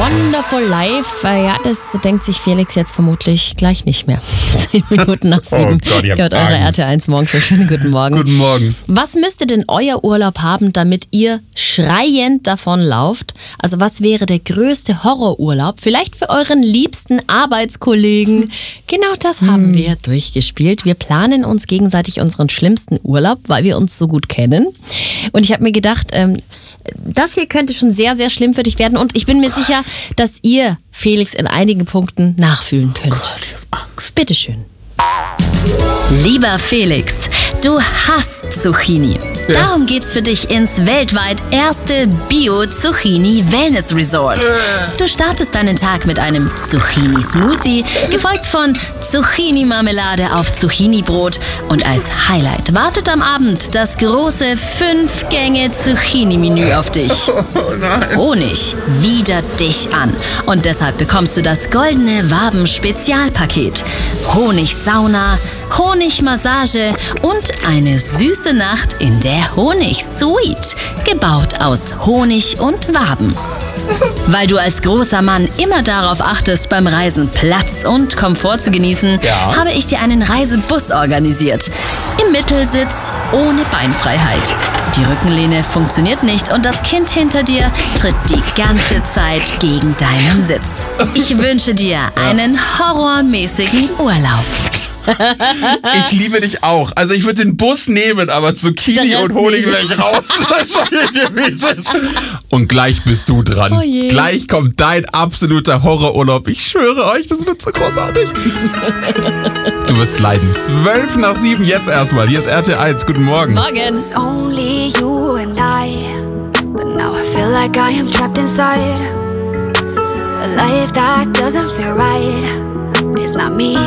Wonderful Life. Ja, das denkt sich Felix jetzt vermutlich gleich nicht mehr. 10 Minuten nach 7. Oh Gott, ich hab Hört eure Angst. RT1 Morgenshow. Schönen guten Morgen. Guten Morgen. Was müsste denn euer Urlaub haben, damit ihr schreiend davonlauft? Also was wäre der größte Horrorurlaub? Vielleicht für euren liebsten Arbeitskollegen. Genau das haben wir durchgespielt. Wir planen uns gegenseitig unseren schlimmsten Urlaub, weil wir uns so gut kennen. Und ich habe mir gedacht, das hier könnte schon sehr, sehr schlimm für dich werden. Und ich bin mir sicher, dass ihr Felix in einigen Punkten nachfühlen könnt. Bitteschön. Lieber Felix, du hasst Zucchini. Darum geht's für dich ins weltweit erste Bio-Zucchini-Wellness-Resort. Du startest deinen Tag mit einem Zucchini-Smoothie, gefolgt von Zucchini-Marmelade auf Zucchini-Brot. Und als Highlight wartet am Abend das große 5-Gänge-Zucchini-Menü auf dich. Honig widert dich an. Und deshalb bekommst du das goldene Waben-Spezialpaket. Honigsauna, Honigmassage und eine süße Nacht in der Honigsuite, gebaut aus Honig und Waben. Weil du als großer Mann immer darauf achtest, beim Reisen Platz und Komfort zu genießen, habe ich dir einen Reisebus organisiert. Im Mittelsitz ohne Beinfreiheit. Die Rückenlehne funktioniert nicht und das Kind hinter dir tritt die ganze Zeit gegen deinen Sitz. Ich wünsche dir einen horrormäßigen Urlaub. Ich liebe dich auch. Also ich würde den Bus nehmen, aber Zucchini Der Rest und Honig nicht. wäre ich raus. Und gleich bist du dran. Oh je. Gleich kommt dein absoluter Horrorurlaub. Ich schwöre euch, das wird so großartig. Du wirst leiden. 12 nach 7 jetzt erstmal. Hier ist RT1. Guten Morgen. Morgen. It's only you and I, but now I feel like I am trapped inside a life that doesn't feel right. It's not me,